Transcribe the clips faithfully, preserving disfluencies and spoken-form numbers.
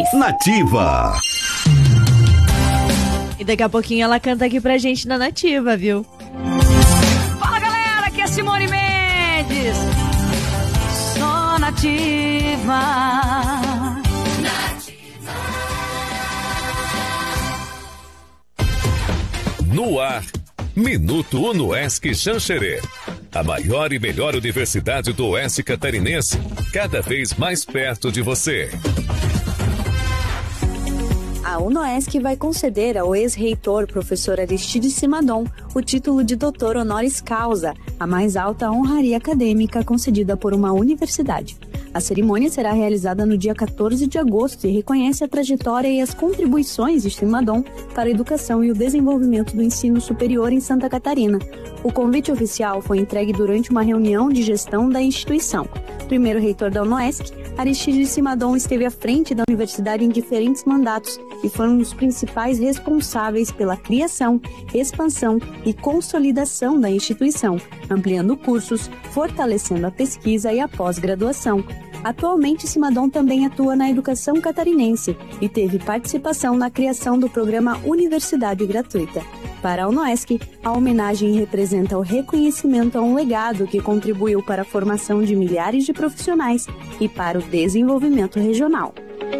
mais. Nativa. E daqui a pouquinho ela canta aqui pra gente na Nativa, viu? Fala, galera, aqui é Simone Mendes. Só Nativa. Nativa. No ar, Minuto UniOesc Xanxerê. A maior e melhor universidade do Oeste Catarinense, cada vez mais perto de você. A UniOesc vai conceder ao ex-reitor, professor Aristides Simadon, o título de doutor honoris causa, a mais alta honraria acadêmica concedida por uma universidade. A cerimônia será realizada no dia quatorze de agosto e reconhece a trajetória e as contribuições de Simadon para a educação e o desenvolvimento do ensino superior em Santa Catarina. O convite oficial foi entregue durante uma reunião de gestão da instituição. Primeiro reitor da UniOesc, Aristides Simadon esteve à frente da universidade em diferentes mandatos e foi um dos principais responsáveis pela criação, expansão e consolidação da instituição, ampliando cursos, fortalecendo a pesquisa e a pós-graduação. Atualmente, Simadon também atua na educação catarinense e teve participação na criação do programa Universidade Gratuita. Para a UniOesc, a homenagem representa o reconhecimento a um legado que contribuiu para a formação de milhares de profissionais e para o desenvolvimento regional.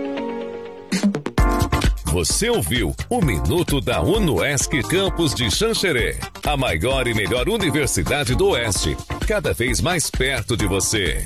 Você ouviu o Minuto da UniOesc Campus de Xanxerê, a maior e melhor universidade do Oeste, cada vez mais perto de você.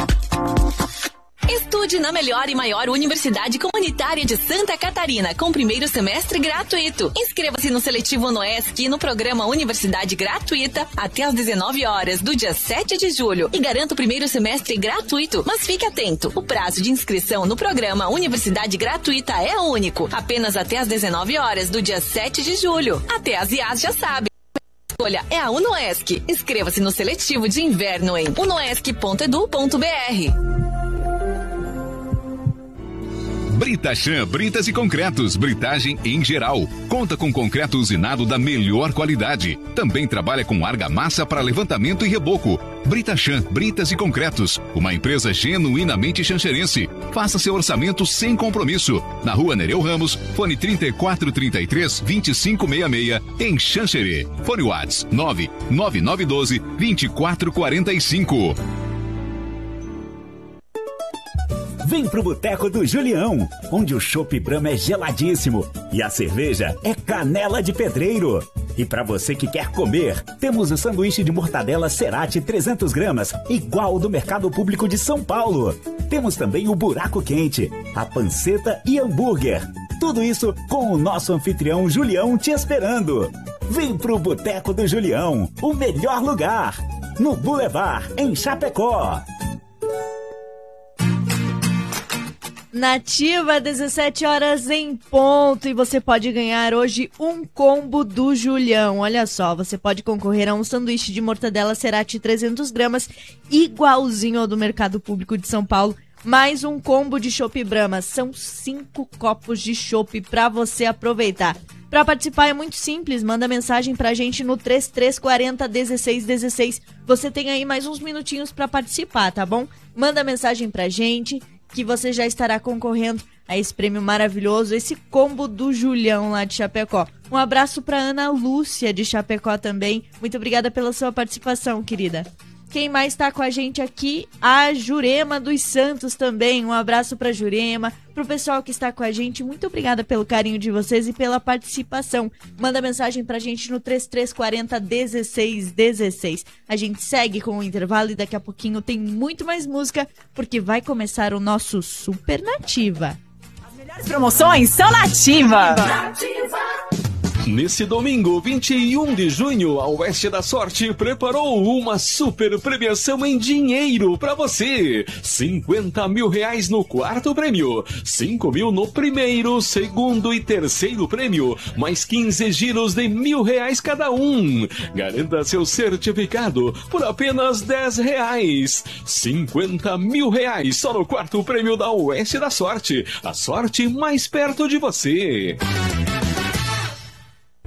Estude na melhor e maior universidade comunitária de Santa Catarina, com primeiro semestre gratuito. Inscreva-se no seletivo UniOesc e no programa Universidade Gratuita até às dezenove horas do dia sete de julho e garanta o primeiro semestre gratuito. Mas fique atento, o prazo de inscrição no programa Universidade Gratuita é único, apenas até às dezenove horas do dia sete de julho. Até as I As já sabe. A escolha é a UniOesc. Inscreva-se no seletivo de inverno em unoesc ponto edu ponto br. Britachan Britas e Concretos, britagem em geral. Conta com concreto usinado da melhor qualidade. Também trabalha com argamassa para levantamento e reboco. Britachan Britas e Concretos, uma empresa genuinamente xanxerense. Faça seu orçamento sem compromisso. Na rua Nereu Ramos, fone trinta e quatro, trinta e três, vinte e cinco sessenta e seis, em Xanxerê. Fone WhatsApp nove nove nove um dois, vinte e quatro quarenta e cinco. Vem pro Boteco do Julião, onde o chopp Brahma é geladíssimo e a cerveja é canela de pedreiro. E para você que quer comer, temos o sanduíche de mortadela Cerati trezentas gramas, igual ao do Mercado Público de São Paulo. Temos também o buraco quente, a panceta e hambúrguer. Tudo isso com o nosso anfitrião Julião te esperando. Vem pro Boteco do Julião, o melhor lugar, no Boulevard, em Chapecó. Nativa, dezessete horas em ponto, e você pode ganhar hoje um combo do Julião. Olha só, você pode concorrer a um sanduíche de mortadela Cerati trezentas gramas, igualzinho ao do Mercado Público de São Paulo, mais um combo de chopp Brahma. São cinco copos de chopp para você aproveitar. Para participar é muito simples, manda mensagem pra gente no trinta e três quarenta, dezesseis dezesseis. Você tem aí mais uns minutinhos para participar, tá bom? Manda mensagem pra gente, que você já estará concorrendo a esse prêmio maravilhoso, esse combo do Julião lá de Chapecó. Um abraço para Ana Lúcia de Chapecó também. Muito obrigada pela sua participação, querida. Quem mais está com a gente aqui? A Jurema dos Santos também. Um abraço para Jurema, para o pessoal que está com a gente. Muito obrigada pelo carinho de vocês e pela participação. Manda mensagem para a gente no trinta e três quarenta, dezesseis dezesseis. A gente segue com o intervalo e daqui a pouquinho tem muito mais música, porque vai começar o nosso Super Nativa. As melhores promoções são Nativa. Nativa. Nesse domingo, vinte e um de junho, a Oeste da Sorte preparou uma super premiação em dinheiro para você. cinquenta mil reais no quarto prêmio, cinco mil no primeiro, segundo e terceiro prêmio, mais quinze giros de mil reais cada um. Garanta seu certificado por apenas dez reais. cinquenta mil reais só no quarto prêmio da Oeste da Sorte. A sorte mais perto de você.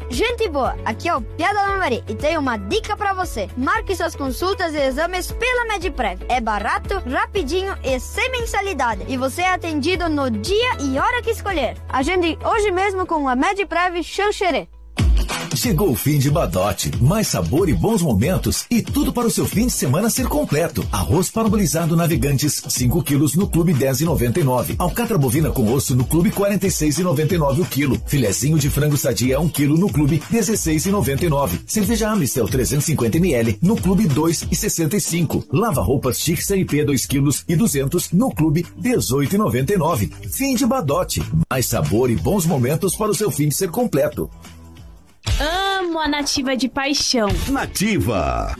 Gente boa, aqui é o Pia da Maria e tenho uma dica pra você. Marque suas consultas e exames pela Medprev. É barato, rapidinho e sem mensalidade. E você é atendido no dia e hora que escolher. Agende hoje mesmo com a Medprev Xanxerê. Chegou o fim de Badote, mais sabor e bons momentos e tudo para o seu fim de semana ser completo. Arroz parabolizado Navegantes, cinco quilos no Clube dez reais e noventa e nove. Alcatra bovina com osso no Clube quarenta e seis reais e noventa e nove o quilo. Filezinho de frango sadia um quilo no Clube dezesseis reais e noventa e nove. Cerveja Amistel trezentos e cinquenta mililitros no Clube dois reais e sessenta e cinco. Lava roupas Chic C I P dois quilos e duzentos no Clube dezoito reais e noventa e nove. Fim de Badote, mais sabor e bons momentos para o seu fim de ser completo. Amo a Nativa de paixão. Nativa.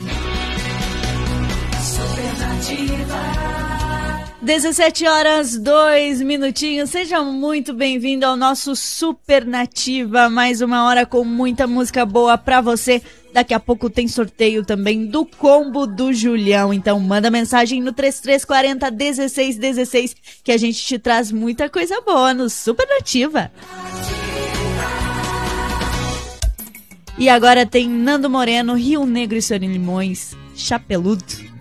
dezessete horas, dois minutinhos. Seja muito bem-vindo ao nosso Super Nativa. Mais uma hora com muita música boa pra você. Daqui a pouco tem sorteio também do combo do Julião. Então manda mensagem no trinta e três quarenta, dezesseis dezesseis que a gente te traz muita coisa boa no Super Nativa. E agora tem Nando Moreno, Rio Negro e Sorin Limões, Chapeludo.